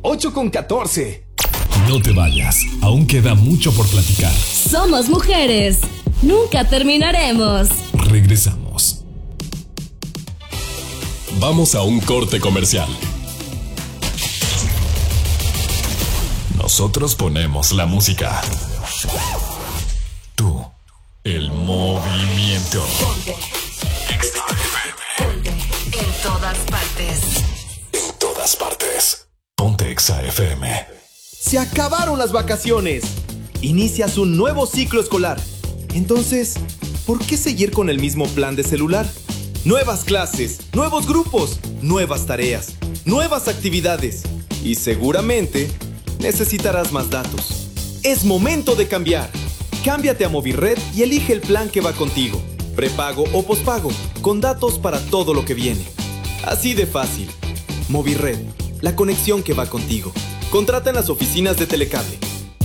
8:14. No te vayas, aún queda mucho por platicar. Somos mujeres, nunca terminaremos. Regresamos. Vamos a un corte comercial. Nosotros ponemos la música. Tú, el movimiento. Exa FM. En todas partes. En todas partes. Ponte Exa FM. Se acabaron las vacaciones. Inicias un nuevo ciclo escolar. Entonces, ¿por qué seguir con el mismo plan de celular? Nuevas clases, nuevos grupos, nuevas tareas, nuevas actividades. Y seguramente necesitarás más datos. Es momento de cambiar. Cámbiate a Movirred y elige el plan que va contigo. Prepago o pospago, con datos para todo lo que viene. Así de fácil. Movirred, la conexión que va contigo. Contrata en las oficinas de Telecable.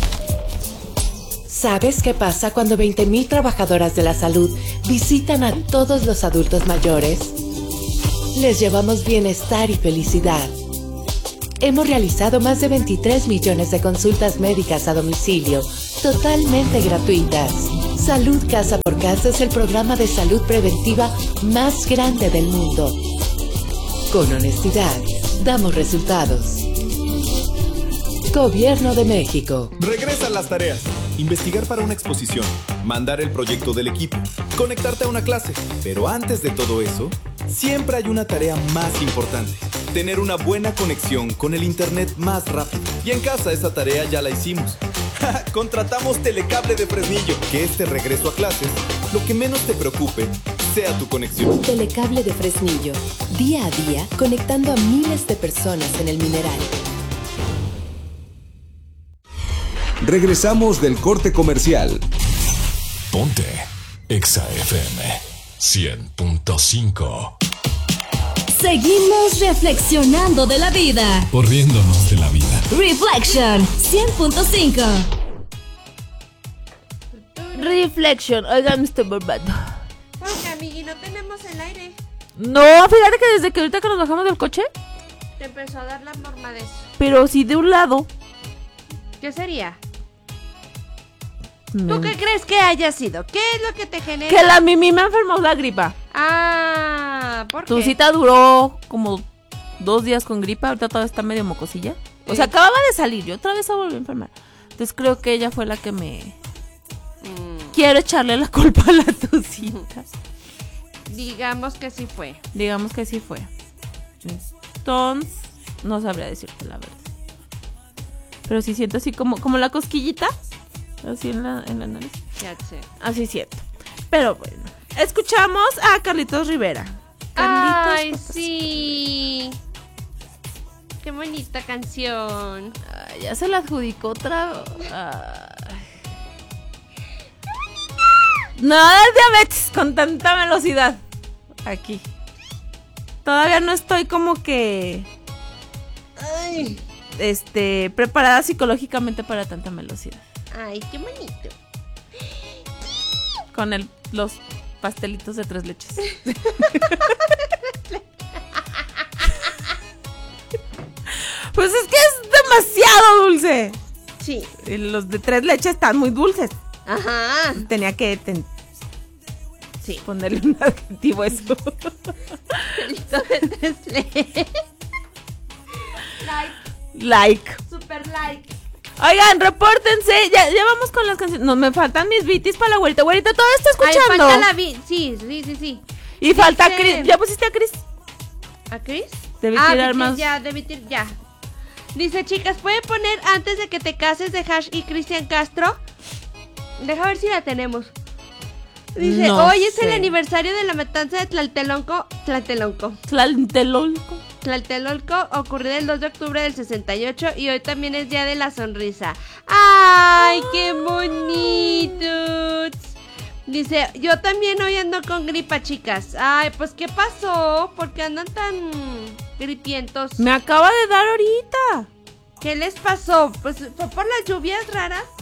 ¿Sabes qué pasa cuando 20,000 trabajadoras de la salud visitan a todos los adultos mayores? Les llevamos bienestar y felicidad. Hemos realizado más de 23 millones de consultas médicas a domicilio, totalmente gratuitas. Salud Casa por Casa es el programa de salud preventiva más grande del mundo. Con honestidad, damos resultados. Gobierno de México. Regresan las tareas. Investigar para una exposición, mandar el proyecto del equipo, conectarte a una clase. Pero antes de todo eso, siempre hay una tarea más importante. Tener una buena conexión con el internet más rápido. Y en casa esa tarea ya la hicimos. Contratamos Telecable de Fresnillo. Que este regreso a clases, lo que menos te preocupe, sea tu conexión. Telecable de Fresnillo. Día a día, conectando a miles de personas en el mineral. Regresamos del corte comercial. Ponte Exa FM 100.5. Seguimos reflexionando de la vida. O riéndonos de la vida. Reflection 100.5. Reflection. Oigan, me estoy volviendo. Porque, amigui, no tenemos el aire. No, fíjate que desde que ahorita que nos bajamos del coche, Te empezó a dar la mormadez. pero sí de un lado. ¿Qué sería? ¿Tú qué crees que haya sido? ¿Qué es lo que te genera? Que la Mimi me enfermó la gripa. Ah, ¿por qué? Tu cita duró como 2 días con gripa. Ahorita todavía está medio mocosilla. O sea, acababa de salir. Yo otra vez se volvió a enfermar. Entonces creo que ella fue la que me... Quiero echarle la culpa a la tucita. Digamos que sí fue. Digamos que sí fue. Entonces, no sabría decirte la verdad. Pero sí siento así como la cosquillita. Así en la nariz. Ya sé. Así siento. Pero bueno. Escuchamos a Carlitos Rivera. Ay, sí. Qué bonita canción. Ay, ya se la adjudicó otra. No, es diabetes con tanta velocidad. Aquí. Todavía no estoy como que... Ay. Preparada psicológicamente para tanta velocidad. Ay, qué bonito. Con los pastelitos de 3 leches. Pues es que es demasiado dulce. Sí. Y los de 3 leches están muy dulces. Ajá. Tenía que sí, ponerle un adjetivo a eso. Like. Super like. Oigan, repórtense. Ya vamos con las canciones. No, me faltan mis bitis para la güerita. Güerita, ¿todo está escuchando? Ay, falta la sí. Y falta Chris. ¿Ya pusiste a Chris? ¿A Chris? Debí tirar más. Ya. Dice, chicas, ¿pueden poner Antes de que te cases de Hash y Cristian Castro? Deja ver si la tenemos. Dice, no hoy es sé. el aniversario de la matanza de Tlatelolco, ocurrida el 2 de octubre del 68, y hoy también es Día de la Sonrisa. ¡Ay, qué bonito! Dice, yo también hoy ando con gripa, chicas. Ay, pues, ¿qué pasó? ¿Por qué andan tan gripientos? Me acaba de dar ahorita. ¿Qué les pasó? Pues, ¿fue por las lluvias raras?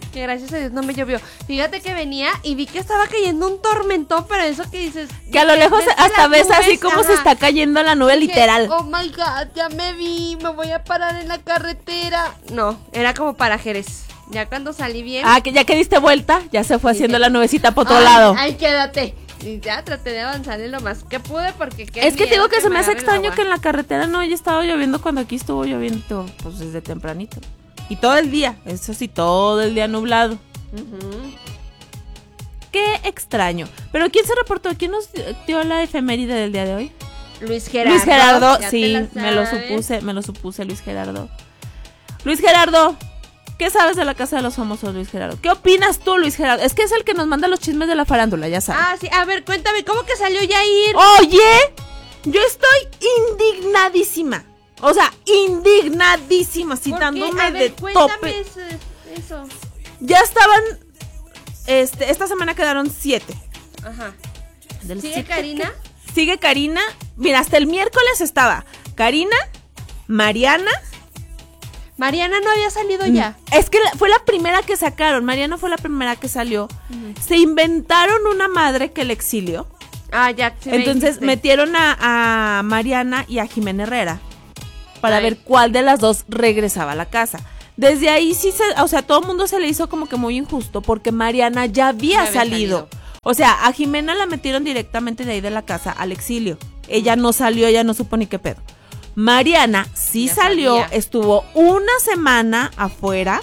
Que gracias a Dios no me llovió. Fíjate que venía y vi que estaba cayendo un tormentón, pero eso que dices... Que a lo lejos ves hasta las ves así nubes, como se ajá. está cayendo la nube, Dije, literal. oh my God, ya me voy a parar en la carretera. No, era como para Jerez. Ya cuando salí bien... Ah, que ya que diste vuelta, ya se fue haciendo Dije, la nubecita por otro ay, lado. Ay, quédate. Y ya traté de avanzar en lo más que pude porque... Es que te digo que se me hace agarre el extraño agua. que en la carretera no haya estado lloviendo cuando aquí estuvo lloviendo, pues desde tempranito. Y todo el día, eso sí, todo el día nublado. Ujú. Qué extraño. Pero ¿quién se reportó? ¿Quién nos dio la efeméride del día de hoy? Luis Gerardo. Luis Gerardo, ya te sí, la me lo sabes. supuse, Luis Gerardo. Luis Gerardo, ¿qué sabes de la Casa de los Famosos, Luis Gerardo? ¿Qué opinas tú, Luis Gerardo? Es que es el que nos manda los chismes de la farándula, ya sabes. Ah, sí, a ver, cuéntame, ¿cómo que salió Yair? Oye, yo estoy indignadísima. O sea, indignadísima, ¿Por qué? citándome A ver, de cuéntame tope. eso. Ya estaban, esta semana quedaron 7. Ajá. Del ¿Sigue 7 Karina? Sigue Karina. Mira, hasta el miércoles estaba Karina, Mariana. Mariana no había salido ya. Es que fue la primera que sacaron. Mariana fue la primera que salió. Se inventaron una madre que el exilio. Ah, ya. Sí me Entonces dijiste. metieron a Mariana y a Jimena Herrera para Ay. ver cuál de las dos regresaba a la casa. Desde ahí sí o sea, todo el mundo se le hizo como que muy injusto porque Mariana ya había salido. O sea, a Jimena la metieron directamente de ahí de la casa al exilio. Ella no salió, ella no supo ni qué pedo. Mariana sí Ya salió, sabía. estuvo una semana afuera,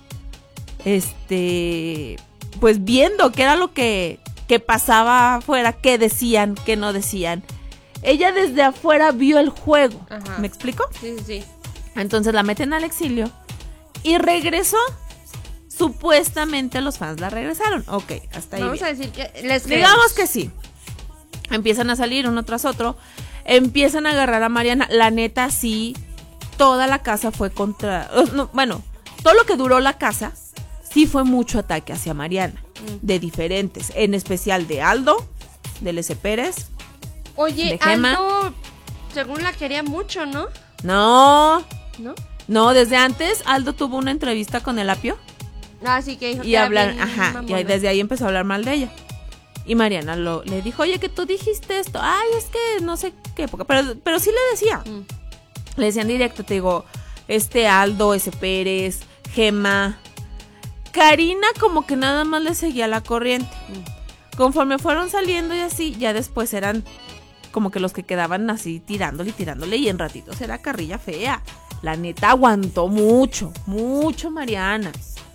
pues viendo qué era lo que pasaba afuera, qué decían, qué no decían. Ella desde afuera vio el juego. Ajá. ¿Me explico? Sí, sí, sí. Entonces la meten al exilio y regresó. Supuestamente los fans la regresaron. Ok, hasta ahí. Vamos bien. a decir que les Digamos que sí. Empiezan a salir uno tras otro. Empiezan a agarrar a Mariana. La neta, sí. Toda la casa fue contra... bueno, todo lo que duró la casa, sí fue mucho ataque hacia Mariana. De diferentes. En especial de Aldo, de L.C. Pérez. Oye, de Gema. Aldo, según la quería mucho, ¿no? No. ¿No? No, desde antes Aldo tuvo una entrevista con el Apio. Ah, sí, que dijo Y que era hablar, bien ajá, y mamona. desde ahí empezó a hablar mal de ella. Y Mariana le dijo, oye, que tú dijiste esto. Ay, es que no sé qué época. Pero sí le decía. Le decían directo, te digo, Aldo, S. Pérez, Gema. Karina como que nada más le seguía la corriente. Conforme fueron saliendo y así, ya después eran como que los que quedaban así tirándole. Y en ratitos era carrilla fea. La neta aguantó mucho Mariana.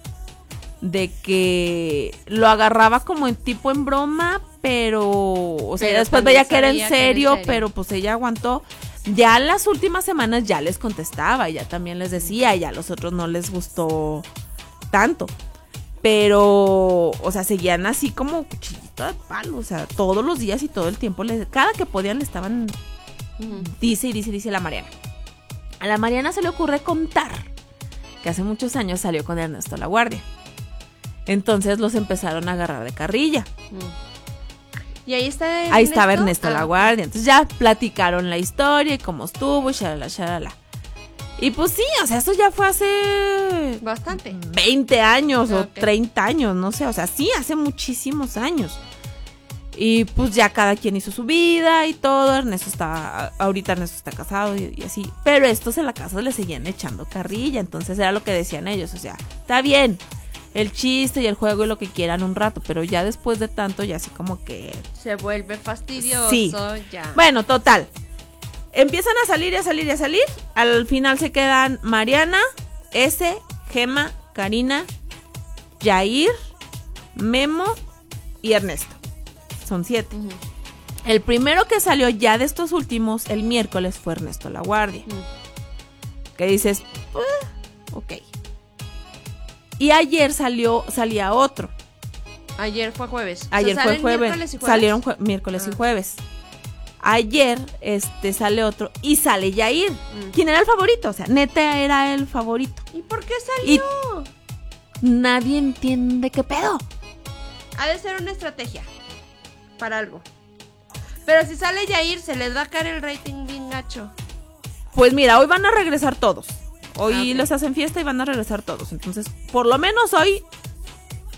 De que lo agarraba como en tipo en broma, pero... O sea, Pero después también veía que era en sabía que era en serio, serio. pero pues ella aguantó. Ya las últimas semanas ya les contestaba, ya también les decía, ya a los otros no les gustó tanto. Pero, o sea, seguían así como cuchillito de palo, o sea, todos los días y todo el tiempo, cada que podían le estaban... Dice la Mariana. A la Mariana se le ocurre contar que hace muchos años salió con Ernesto Laguardia. Entonces los empezaron a agarrar de carrilla. Y ahí está Ahí estaba Ernesto Ah. Laguardia. Entonces ya platicaron la historia y cómo estuvo y shalala. Y pues sí, o sea, eso ya fue hace... Bastante. 20 años o Ok. 30 años, no sé. O sea, sí, hace muchísimos años. Y pues ya cada quien hizo su vida y todo. Ahorita Ernesto está casado y así. Pero estos en la casa le seguían echando carrilla. Entonces era lo que decían ellos. O sea, está bien el chiste y el juego y lo que quieran un rato. Pero ya después de tanto, ya así como que... Se vuelve fastidioso, Sí. ya. Bueno, total. Empiezan a salir. Al final se quedan Mariana, S, Gema, Karina, Yair, Memo y Ernesto. Son 7. El primero que salió ya de estos últimos, el miércoles, fue Ernesto Laguardia. Que dices, ok. Y ayer salía otro. Ayer fue jueves. Ayer O sea, fue ¿salen jueves. miércoles y jueves? Salieron miércoles y jueves. Ayer sale otro y sale Yair. ¿Quién era el favorito? O sea, neta era el favorito. ¿Y por qué salió? Nadie entiende qué pedo. Ha de ser una estrategia para algo. Pero si sale Yair, se les va a caer el rating bien gacho. Pues mira, hoy van a regresar todos. Hoy Ok. les hacen fiesta y van a regresar todos. Entonces, por lo menos hoy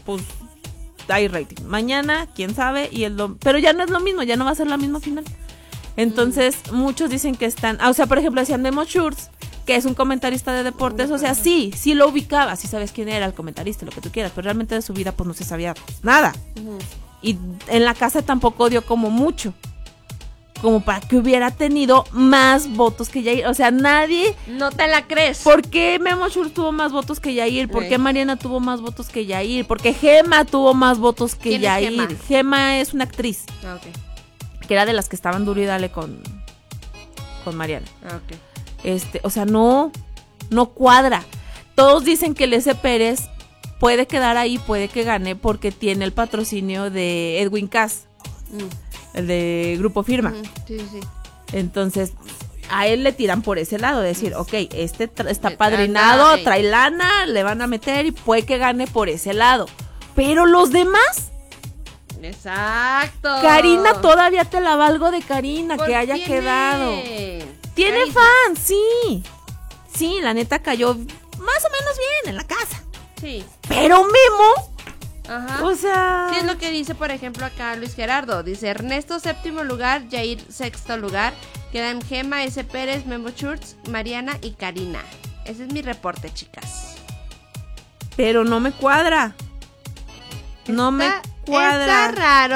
pues hay rating. Mañana, quién sabe, pero ya no es lo mismo, ya no va a ser la misma final. Entonces, muchos dicen que están, o sea, por ejemplo, decían Memo Schurz, que es un comentarista de deportes, o sea, sí lo ubicaba, sí sabes quién era el comentarista, lo que tú quieras, pero realmente de su vida pues no se sabía nada. Y en la casa tampoco dio como mucho, como para que hubiera tenido más votos que Yair, o sea, nadie... No te la crees. ¿Por qué Memo Schurz tuvo más votos que Yair? ¿Por qué Mariana tuvo más votos que Yair? ¿Por qué Gema tuvo más votos que ¿Quién Yair? es Gema? Gema es una actriz, Ok. que era de las que estaban duro y dale con Mariana. Ok. O sea, no cuadra. Todos dicen que el S. Pérez puede quedar ahí, puede que gane, porque tiene el patrocinio de Edwin Cass, el de Grupo Firma. Sí. Entonces, a él le tiran por ese lado, decir, ok, está padrinado, trae lana, le van a meter y puede que gane por ese lado. Pero los demás... Exacto. Karina, todavía te la valgo de Karina, que haya quedado. Tiene fans, sí. Sí, la neta cayó más o menos bien en la casa. Sí. Pero Memo, Ajá. o sea... Sí, es lo que dice, por ejemplo, acá Luis Gerardo. Dice, Ernesto, 7º lugar, Yair, 6º lugar. Quedan Gema, S. Pérez, Memo Schurz, Mariana y Karina. Ese es mi reporte, chicas. Pero no me cuadra. No me cuadra. Está raro.